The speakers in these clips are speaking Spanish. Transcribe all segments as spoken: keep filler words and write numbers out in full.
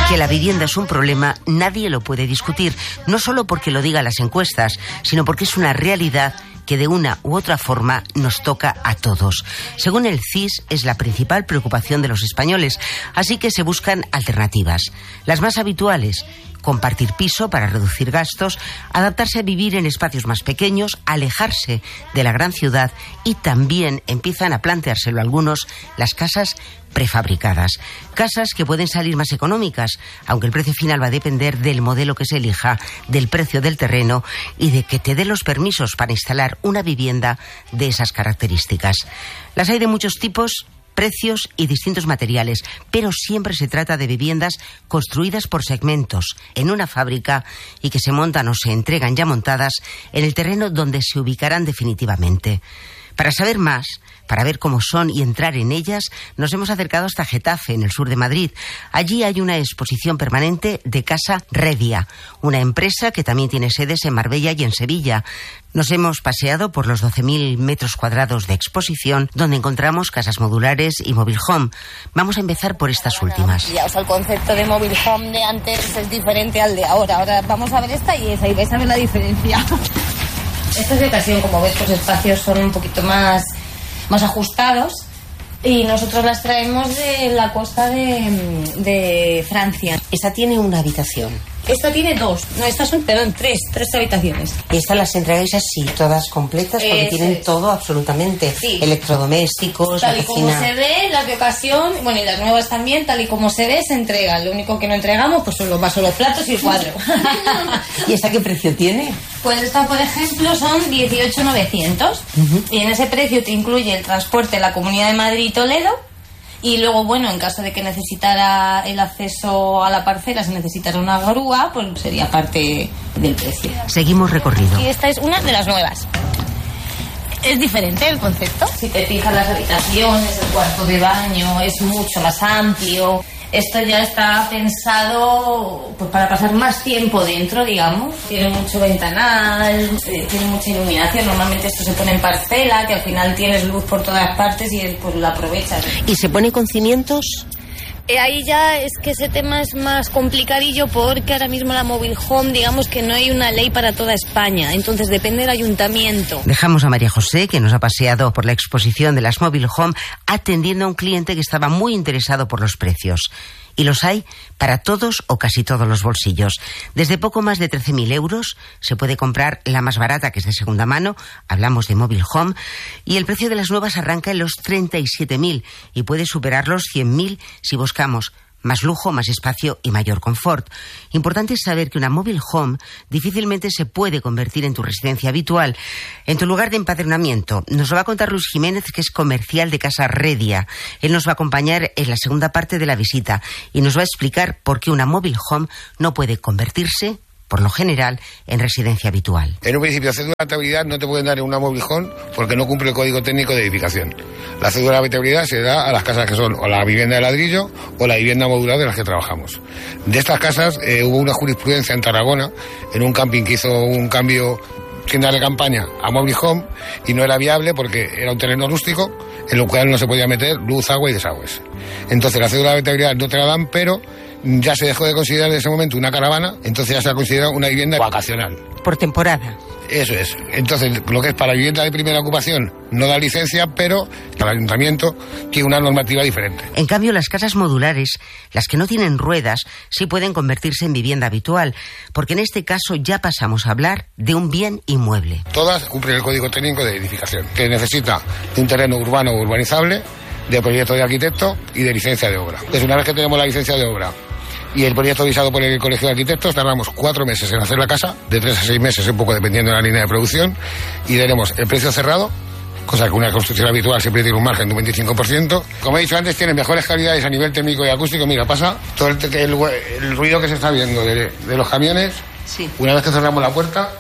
Que la vivienda es un problema, nadie lo puede discutir, no solo porque lo digan las encuestas, sino porque es una realidad que de una u otra forma nos toca a todos. Según el C I S, es la principal preocupación de los españoles, así que se buscan alternativas. Las más habituales: compartir piso para reducir gastos, adaptarse a vivir en espacios más pequeños, alejarse de la gran ciudad, y también empiezan a planteárselo algunos las casas prefabricadas. Casas que pueden salir más económicas, aunque el precio final va a depender del modelo que se elija, del precio del terreno y de que te dé los permisos para instalar una vivienda de esas características. Las hay de muchos tipos, precios y distintos materiales, pero siempre se trata de viviendas construidas por segmentos en una fábrica y que se montan o se entregan ya montadas en el terreno donde se ubicarán definitivamente. Para saber más, para ver cómo son y entrar en ellas, nos hemos acercado hasta Getafe, en el sur de Madrid. Allí hay una exposición permanente de Casa Redia, una empresa que también tiene sedes en Marbella y en Sevilla. Nos hemos paseado por los doce mil metros cuadrados de exposición, donde encontramos casas modulares y mobile home. Vamos a empezar por estas últimas. Ya, o sea, el concepto de mobile home de antes es diferente al de ahora. Ahora vamos a ver esta y esa y vais a ver la diferencia. Estas de ocasión, como ves, los espacios son un poquito más, más ajustados, y nosotros las traemos de la costa de, de Francia. Esta tiene una habitación. Esta tiene dos, no, estas son, perdón, tres, tres habitaciones. Y estas las entregáis así, todas completas, porque Eso tienen es. todo absolutamente. Sí. Electrodomésticos, Tal la y como cocina. se ve, las de ocasión, bueno, y las nuevas también, tal y como se ve, se entregan. Lo único que no entregamos, pues son los vasos, los platos y el cuadro. ¿Y esta qué precio tiene? Pues esta, por ejemplo, son dieciocho mil novecientos. Uh-huh. Y en ese precio te incluye el transporte en la Comunidad de Madrid y Toledo. Y luego, bueno, en caso de que necesitara el acceso a la parcela, se necesitara una grúa, pues sería parte del precio. Seguimos recorrido. Y esta es una de las nuevas. Es diferente el concepto. Si te fijas, las habitaciones, el cuarto de baño es mucho más amplio. Esto ya está pensado pues para pasar más tiempo dentro, digamos. Tiene mucho ventanal, eh, tiene mucha iluminación. Normalmente esto se pone en parcela, que al final tienes luz por todas partes y pues la aprovechas. ¿Y se pone con cimientos? Eh, ahí ya es que ese tema es más complicadillo, porque ahora mismo la mobile home, digamos que no hay una ley para toda España, entonces depende del ayuntamiento. Dejamos a María José, que nos ha paseado por la exposición de las mobile home, atendiendo a un cliente que estaba muy interesado por los precios. Y los hay para todos o casi todos los bolsillos. Desde poco más de trece mil euros se puede comprar la más barata, que es de segunda mano, hablamos de mobile home, y el precio de las nuevas arranca en los treinta y siete mil y puede superar los cien mil si buscamos más lujo, más espacio y mayor confort. Importante es saber que una mobile home difícilmente se puede convertir en tu residencia habitual, en tu lugar de empadronamiento. Nos lo va a contar Luis Jiménez, que es comercial de Casa Redia. Él nos va a acompañar en la segunda parte de la visita y nos va a explicar por qué una mobile home no puede convertirse, por lo general, en residencia habitual. En un principio, cédula de habitabilidad no te pueden dar en una mobile home porque no cumple el código técnico de edificación. La cédula de habitabilidad se da a las casas que son o la vivienda de ladrillo o la vivienda modular de las que trabajamos. De estas casas eh, hubo una jurisprudencia en Tarragona, en un camping que hizo un cambio tienda de campaña a mobile home, y no era viable porque era un terreno rústico en lo cual no se podía meter luz, agua y desagües. Entonces la cédula de habitabilidad no te la dan, pero ya se dejó de considerar en ese momento una caravana, entonces ya se ha considerado una vivienda vacacional. Por temporada. Eso es. Entonces, lo que es para vivienda de primera ocupación no da licencia, pero el ayuntamiento tiene una normativa diferente. En cambio, las casas modulares, las que no tienen ruedas, sí pueden convertirse en vivienda habitual, porque en este caso ya pasamos a hablar de un bien inmueble. Todas cumplen el código técnico de edificación, que necesita de un terreno urbano o urbanizable, de proyecto de arquitecto y de licencia de obra. Entonces, una vez que tenemos la licencia de obra y el proyecto visado por el Colegio de Arquitectos, tardamos cuatro meses en hacer la casa, de tres a seis meses, un poco dependiendo de la línea de producción, y tenemos el precio cerrado, cosa que una construcción habitual siempre tiene un margen de un veinticinco por ciento. Como he dicho antes, tiene mejores calidades a nivel térmico y acústico. Mira, pasa todo el, el, el ruido que se está viendo de, de los camiones. Sí. Una vez que cerramos la puerta,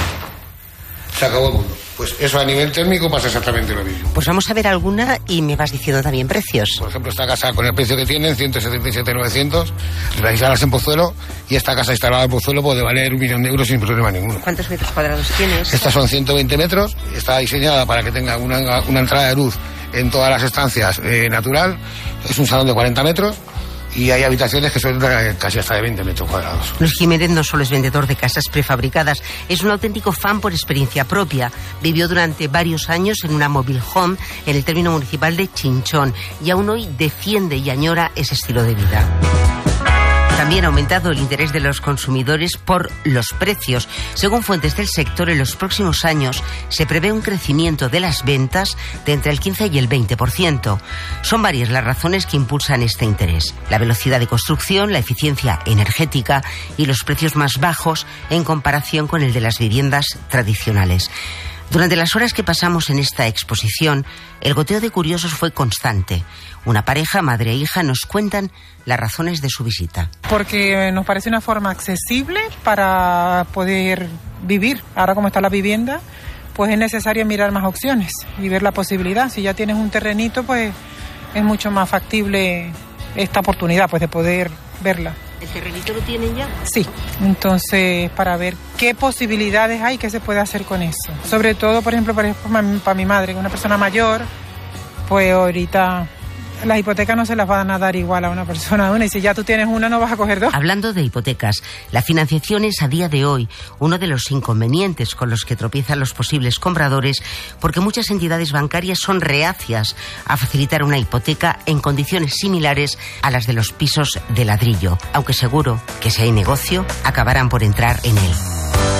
se acabó el mundo. Pues eso a nivel térmico pasa exactamente lo mismo. Pues vamos a ver alguna y me vas diciendo también precios. Por ejemplo, esta casa con el precio que tienen, ciento setenta y siete mil novecientos, la instalas en Pozuelo, y esta casa instalada en Pozuelo puede valer un millón de euros sin problema ninguno. ¿Cuántos metros cuadrados tienes? Estas son ciento veinte metros, está diseñada para que tenga una, una entrada de luz en todas las estancias eh, natural, es un salón de cuarenta metros y hay habitaciones que son de casi hasta de veinte metros cuadrados. Luis Jiménez no solo es vendedor de casas prefabricadas, es un auténtico fan por experiencia propia. Vivió durante varios años en una mobile home en el término municipal de Chinchón y aún hoy defiende y añora ese estilo de vida. También ha aumentado el interés de los consumidores por los precios. Según fuentes del sector, en los próximos años se prevé un crecimiento de las ventas de entre el quince y el veinte por ciento. Son varias las razones que impulsan este interés. La velocidad de construcción, la eficiencia energética y los precios más bajos en comparación con el de las viviendas tradicionales. Durante las horas que pasamos en esta exposición, el goteo de curiosos fue constante. Una pareja, madre e hija, nos cuentan las razones de su visita. Porque nos parece una forma accesible para poder vivir. Ahora como está la vivienda, pues es necesario mirar más opciones y ver la posibilidad. Si ya tienes un terrenito, pues es mucho más factible esta oportunidad, pues de poder verla. ¿El terrenito lo tienen ya? Sí, entonces para ver qué posibilidades hay, qué se puede hacer con eso. Sobre todo, por ejemplo, para, para mi madre, que es una persona mayor, pues ahorita las hipotecas no se las van a dar igual a una persona una, y si ya tú tienes una no vas a coger dos. Hablando de hipotecas, la financiación es a día de hoy uno de los inconvenientes con los que tropiezan los posibles compradores, porque muchas entidades bancarias son reacias a facilitar una hipoteca en condiciones similares a las de los pisos de ladrillo, aunque seguro que si hay negocio acabarán por entrar en él.